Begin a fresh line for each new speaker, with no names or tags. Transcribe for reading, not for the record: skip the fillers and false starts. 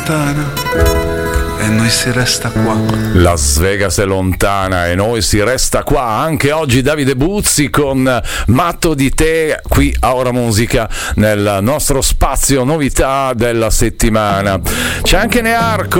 e noi si resta qua.
Las Vegas è lontana e noi si resta qua. Anche oggi Davide Buzzi con Matto di te qui a Ora Musica nel nostro spazio novità della settimana. C'è anche Nearco